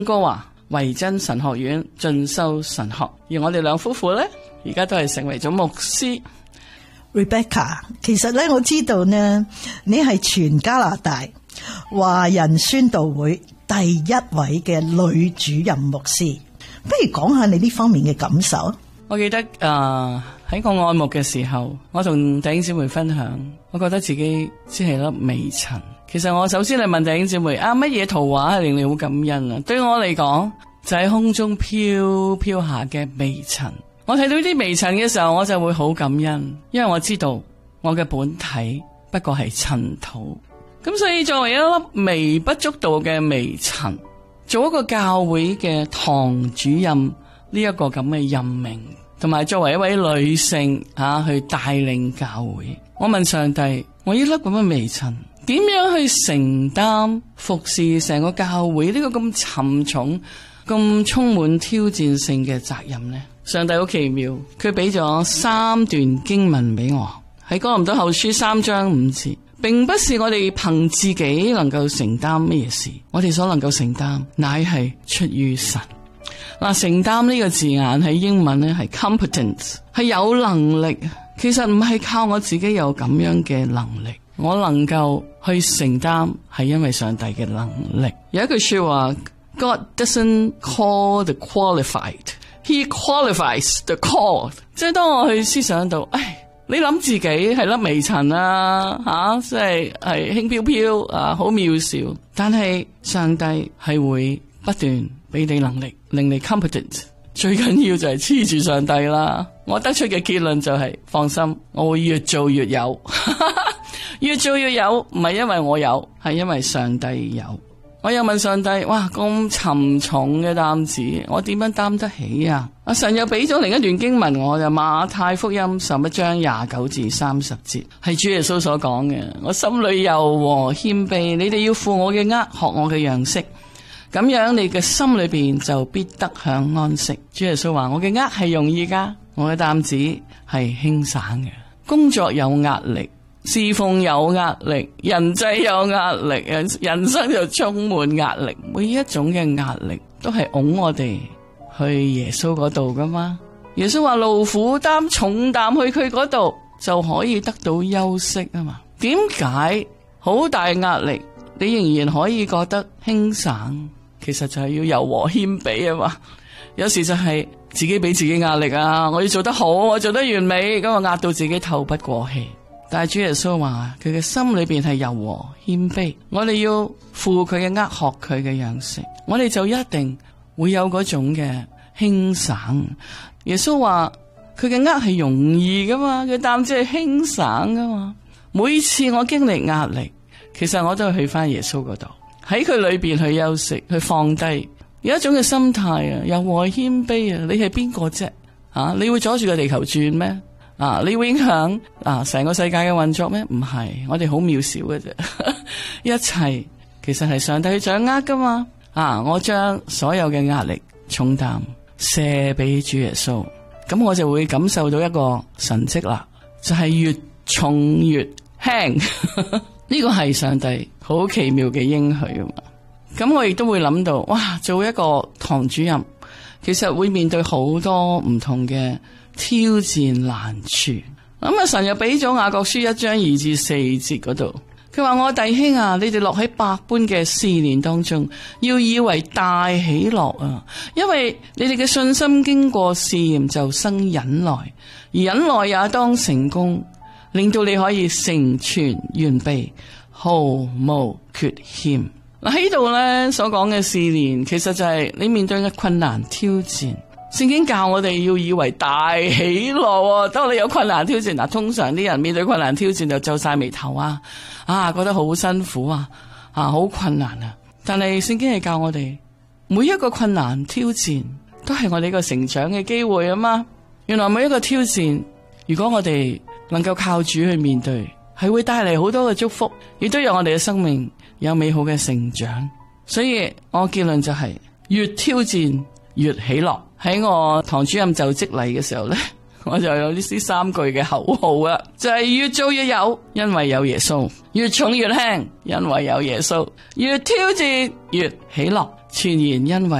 哥華維真神學院進修神學，而我哋兩夫婦呢，而家都係成為咗牧師。 Rebecca， 其實咧我知道呢，你係全加拿大華人宣道會第一位嘅女主任牧師，不如講下你呢方面嘅感受。 我記得喺我愛牧嘅時候，我同弟兄姊妹分享，我覺得自己只係粒微塵。其實我首先嚟問弟兄姊妹乜嘢圖畫係令你好感恩啊？對我嚟講就喺空中飄下嘅微塵。我睇到啲微塵嘅時候，我就會好感恩，因為我知道我嘅本體不過係塵土。咁所以作為一粒微不足道嘅微塵，做一個教會嘅堂主任呢一個咁嘅任命，同埋作為一位女性去帶領教會，我問上帝，我呢粒咁嘅微塵點樣去承擔服侍成個教會呢個咁沉重、咁充滿挑戰性嘅責任呢？上帝好奇妙，佢俾咗3段經文俾我，喺哥林多後書3章5節，並不是我哋憑自己能夠承擔咩事，我哋所能夠承擔乃係出於神。承擔呢個字眼喺英文呢係 competence， 係有能力。其實唔係靠我自己有咁樣嘅能力，我能夠去承擔係因為上帝嘅能力。有一句說話 God doesn't call the qualified，He qualifies the called。 即係當我去思想到你諗自己係粒微塵啊，即係輕飄飄好渺小，但係上帝係會不斷俾你能力，令你 competent。最緊要就係黐住上帝啦。我得出嘅結論就係放心，我會越做越有越做越有，唔係因為我有，係因為上帝有。我又問上帝，哇，咁沉重嘅擔子，我點樣擔得起啊？神又俾咗另一段經文，我就馬太福音11章29至30節，係主耶穌所講嘅。我心裏柔和謙卑，你哋要負我嘅軛，學我嘅樣式，咁樣你嘅心裏邊就必得享安息。主耶穌話，我嘅軛係容易噶，我嘅擔子係輕省嘅。工作有壓力，侍奉有壓力，人際有壓力，人生就充滿壓力。每一種嘅壓力都係拱我哋去耶穌嗰度噶嘛。耶穌話勞苦擔重擔去佢嗰度就可以得到休息啊嘛。點解好大壓力你仍然可以覺得輕省？其實就係要柔和謙卑啊嘛。有時就係自己俾自己壓力啊，我要做得好，我做得完美，咁我壓到自己透不過氣。但係主耶穌話佢嘅心裏邊係柔和謙卑，我哋要負佢嘅軛，學佢嘅樣式，我哋就一定會有嗰種嘅輕省。耶穌話佢嘅軛係容易噶嘛，佢擔子係輕省噶嘛。每次我經歷壓力，其實我都係去翻耶穌嗰度，喺佢裏邊去休息，去放低，有一種嘅心態啊，柔和謙卑啊。你係邊個啫？你會阻住個地球轉咩？你會影響成個世界嘅運作咩？唔係，我哋好渺小嘅啫。一切其實係上帝去掌握噶嘛。我將所有嘅壓力重擔卸俾主耶穌，咁我就會感受到一個神蹟啦，就係越重越輕。呢個係上帝好奇妙嘅應許啊嘛。咁我亦都會諗到，哇，做一個堂主任，其實會面對好多唔同嘅挑戰難處。咁神又俾咗雅各書1章2至4節嗰度，佢話，我弟兄啊，你哋落喺百般嘅試煉當中，要以為大喜樂啊，因為你哋嘅信心經過試驗就生忍耐，而忍耐也當成功，令到你可以成全完備，毫無缺欠。喺度咧所講嘅試煉，其實就係你面對嘅困難挑戰。聖經教我哋要以為大喜樂。當你有困難挑戰，通常啲人面對困難挑戰就皺晒眉頭覺得好辛苦好困難啊。但係聖經係教我哋，每一個困難挑戰都係我哋一個成長嘅機會啊嘛。原來每一個挑戰，如果我哋能夠靠主去面對，係會帶嚟好多嘅祝福，亦都有我哋嘅生命有美好嘅成長。所以我結論就係，越挑戰越喜樂。喺我堂主任就職禮嘅時候呢，我就有呢3句嘅口號啦，就係越做越有，因為有耶穌；越重越輕，因為有耶穌；越挑戰越喜樂， 全然因為